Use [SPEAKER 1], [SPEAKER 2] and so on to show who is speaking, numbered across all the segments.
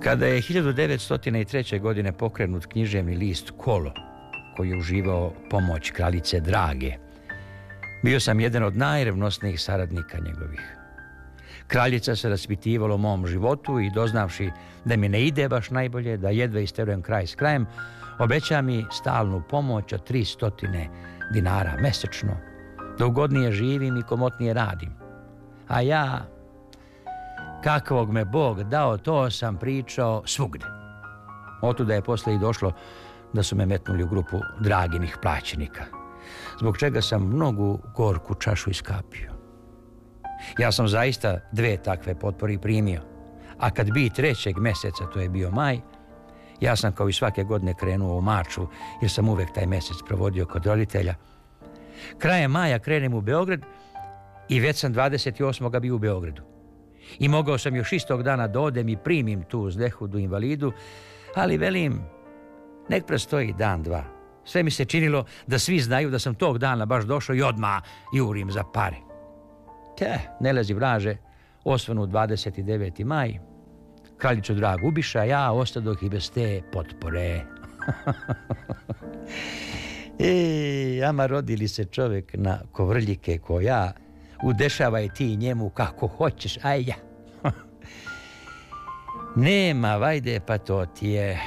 [SPEAKER 1] Kada je 1903. godine pokrenut književni list Kolo, koji je uživao pomoć kraljice Drage, bio sam jedan od najrevnosnijih saradnika njegovih. Kraljica se raspitivala o mom životu i doznavši da mi ne ide baš najbolje, da jedva isterujem kraj s krajem, obeća mi stalnu pomoć od 300 dinara mesečno, da ugodnije živim i komotnije radim. A ja, kakvog me Bog dao, to sam pričao svugde. Otuda je posle i došlo da su me metnuli u grupu Draginih plaćenika, zbog čega sam mnogu gorku čašu iskapio. Ja sam zaista 2 takve potpore primio, a kad bi 3. meseca, to je bio maj, ja sam kao i svake godine krenuo u marču, jer sam uvek taj mesec provodio kod roditelja. Krajem maja krenem u Beograd i već sam 28. bio u Beogradu. I mogao sam još istog dana da odem i primim tu zdehudu invalidu, ali velim, nek prestoji dan, 2. Sve mi se činilo da svi znaju da sam tog dana baš došao i odmah jurim za pare. Ne lezi vraže, osvanu 29. maj, kraljicu Dragu ubiša, ja ostadoh i bez te potpore. Ama rodili se čovjek na kovrljike ko ja, udešavaj ti njemu kako hoćeš, aj ja. Nema vajde, pa to ti je.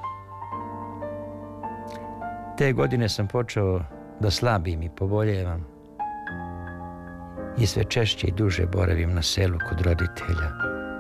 [SPEAKER 1] Te godine sam počeo da slabim i poboljevam i sve češće i duže boravim na selu kod roditelja.